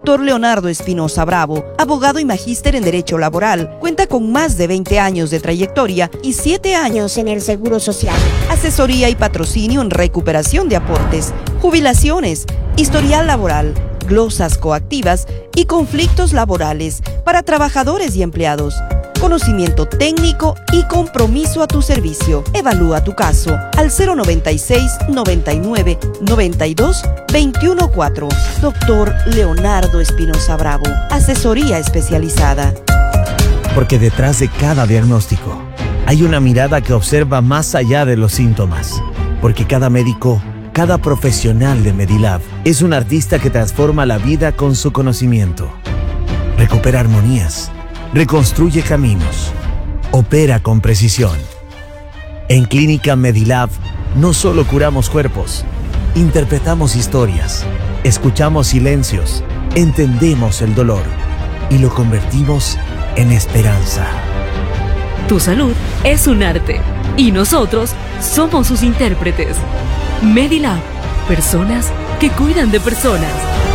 Dr. Leonardo Espinosa Bravo, abogado y magíster en Derecho Laboral, cuenta con más de 20 años de trayectoria y 7 años en el Seguro Social. Asesoría y patrocinio en recuperación de aportes, jubilaciones, historial laboral, glosas coactivas y conflictos laborales para trabajadores y empleados. Conocimiento técnico y compromiso a tu servicio. Evalúa tu caso al 096 99 92 214. Dr. Leonardo Espinosa Bravo, asesoría especializada. Porque detrás de cada diagnóstico hay una mirada que observa más allá de los síntomas. Porque cada médico, cada profesional de Medilab es un artista que transforma la vida con su conocimiento. Recupera armonías, reconstruye caminos, opera con precisión. En Clínica Medilab no solo curamos cuerpos, interpretamos historias, escuchamos silencios, entendemos el dolor y lo convertimos en esperanza. Tu salud es un arte y nosotros somos sus intérpretes. Medilab, personas que cuidan de personas.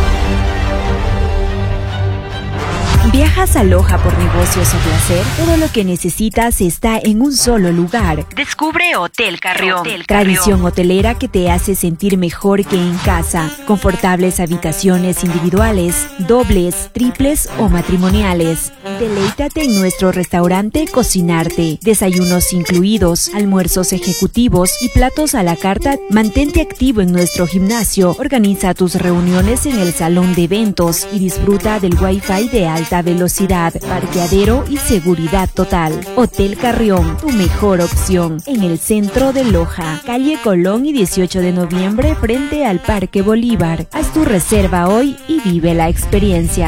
¿Viajas a Loja por negocios o placer? Todo lo que necesitas está en un solo lugar. Descubre Hotel Carrión. Tradición hotelera que te hace sentir mejor que en casa. Confortables habitaciones individuales, dobles, triples o matrimoniales. Deleítate en nuestro restaurante Cocinarte. Desayunos incluidos, almuerzos ejecutivos y platos a la carta. Mantente activo en nuestro gimnasio. Organiza tus reuniones en el salón de eventos y disfruta del Wi-Fi de alta velocidad, parqueadero y seguridad total. Hotel Carrión, tu mejor opción, en el centro de Loja, calle Colón y 18 de noviembre frente al Parque Bolívar. Haz tu reserva hoy y vive la experiencia.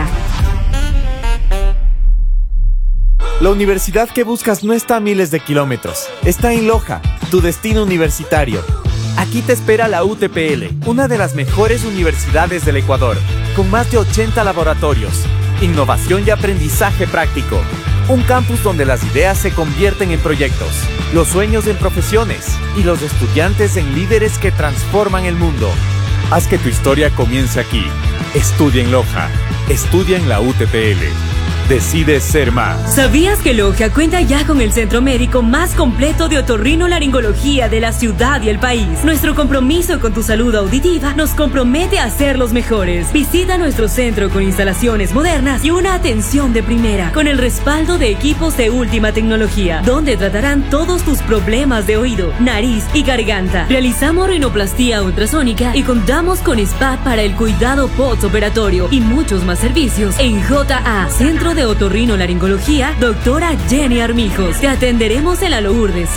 La universidad que buscas no está a miles de kilómetros, está en Loja, tu destino universitario. Aquí te espera la UTPL, una de las mejores universidades del Ecuador, con más de 80 laboratorios, innovación y aprendizaje práctico. Un campus donde las ideas se convierten en proyectos, los sueños en profesiones y los estudiantes en líderes que transforman el mundo. Haz que tu historia comience aquí. Estudia en Loja. Estudia en la UTPL. Decide ser más. ¿Sabías que Loja cuenta ya con el centro médico más completo de otorrinolaringología de la ciudad y el país? Nuestro compromiso con tu salud auditiva nos compromete a ser los mejores. Visita nuestro centro con instalaciones modernas y una atención de primera, con el respaldo de equipos de última tecnología, donde tratarán todos tus problemas de oído, nariz y garganta. Realizamos rinoplastía ultrasónica y contamos con spa para el cuidado postoperatorio y muchos más servicios en JA, Centro de Otorrinolaringología, doctora Jenny Armijos. Te atenderemos en la Lourdes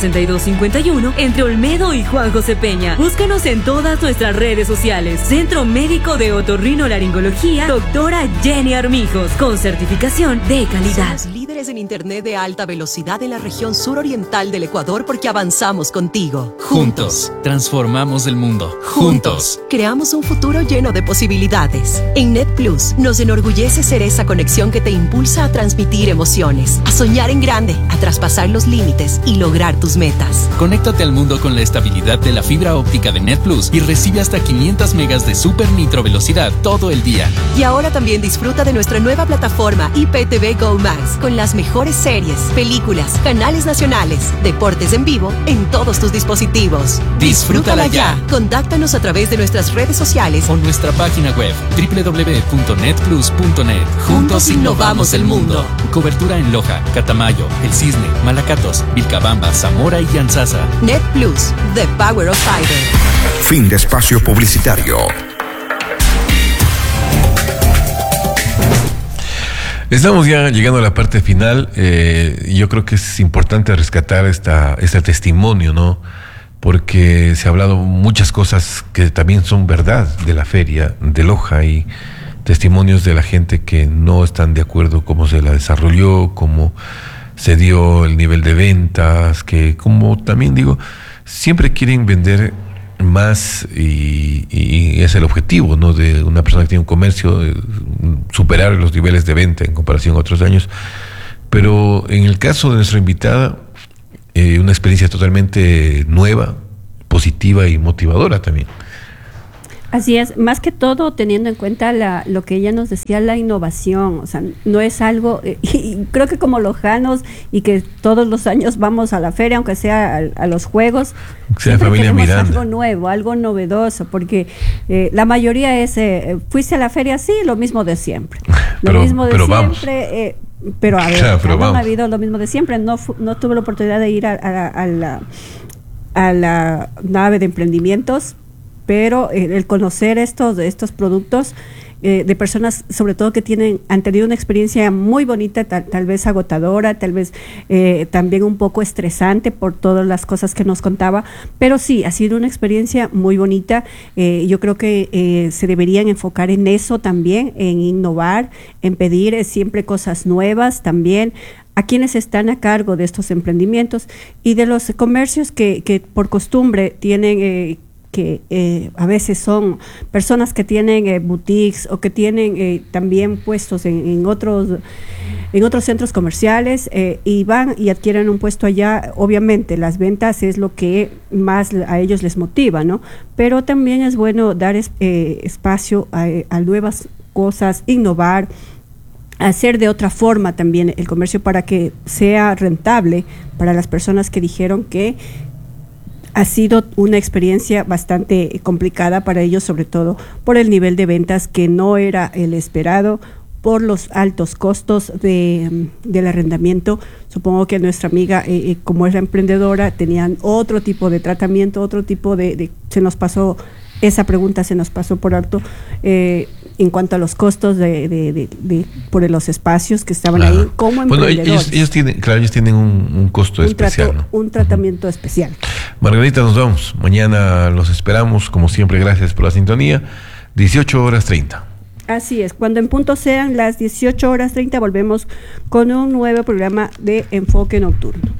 16251 entre Olmedo y Juan José Peña. Búscanos en todas nuestras redes sociales. Centro Médico de Otorrinolaringología, doctora Jenny Armijos, con certificación de calidad. Somos líderes en internet de alta velocidad en la región suroriental del Ecuador porque avanzamos contigo. Juntos, transformamos el mundo. Juntos, creamos un futuro lleno de posibilidades. En NetPlus nos enorgullece ser esa conexión que te impulsa a transmitir emociones, a soñar en grande, a traspasar los límites y lograr tus metas. Conéctate al mundo con la estabilidad de la fibra óptica de NetPlus y recibe hasta 500 megas de super nitro velocidad todo el día. Y ahora también disfruta de nuestra nueva plataforma IPTV Go Max con las mejores series, películas, canales nacionales, deportes en vivo en todos tus dispositivos. Disfrútala ya. Contáctanos a través de nuestras redes sociales o nuestra página web www.netplus.net. Juntos innovamos el mundo. Cobertura en Loja, Catamayo, El Cisne, Malacatos, Vilcabamba, Zamora y Llanzasa. NetPlus, the power of fiber. Fin de espacio publicitario. Estamos ya llegando a la parte final. Yo creo que es importante rescatar este testimonio, ¿no? Porque se ha hablado muchas cosas que también son verdad de la feria de Loja y testimonios de la gente que no están de acuerdo cómo se la desarrolló, cómo se dio el nivel de ventas, que como también digo, siempre quieren vender más y es el objetivo, ¿no? De una persona que tiene un comercio, superar los niveles de venta en comparación a otros años. Pero en el caso de nuestra invitada, una experiencia totalmente nueva, positiva y motivadora también. Así es, más que todo teniendo en cuenta lo que ella nos decía, la innovación, o sea, no es algo, y creo que como lojanos y que todos los años vamos a la feria, aunque sea a los juegos, sea familia Miranda, algo nuevo, algo novedoso, porque la mayoría es, fuiste a la feria, sí, lo mismo de siempre, lo mismo de siempre, pero a ver, claro, no ha habido lo mismo de siempre, no tuve la oportunidad de ir a la nave de emprendimientos, pero el conocer estos productos de personas, sobre todo que han tenido una experiencia muy bonita, tal vez agotadora, tal vez también un poco estresante por todas las cosas que nos contaba, pero sí, ha sido una experiencia muy bonita. Yo creo que se deberían enfocar en eso también, en innovar, en pedir siempre cosas nuevas también a quienes están a cargo de estos emprendimientos y de los comercios que por costumbre tienen que a veces son personas que tienen boutiques o que tienen también puestos en otros centros comerciales y van y adquieren un puesto allá. Obviamente las ventas es lo que más a ellos les motiva, ¿no? Pero también es bueno dar espacio a nuevas cosas, innovar, hacer de otra forma también el comercio para que sea rentable para las personas que dijeron que ha sido una experiencia bastante complicada para ellos, sobre todo por el nivel de ventas que no era el esperado, por los altos costos del arrendamiento. Supongo que nuestra amiga, como es la emprendedora, tenían otro tipo de tratamiento, otro tipo se nos pasó por alto en cuanto a los costos por los espacios que estaban ahí como emprendedores. Ellos tienen un costo especial. Un tratamiento especial. Margarita, nos vamos. Mañana los esperamos. Como siempre, gracias por la sintonía. 18:30. Así es. Cuando en punto sean las 18:30, volvemos con un nuevo programa de Enfoque Nocturno.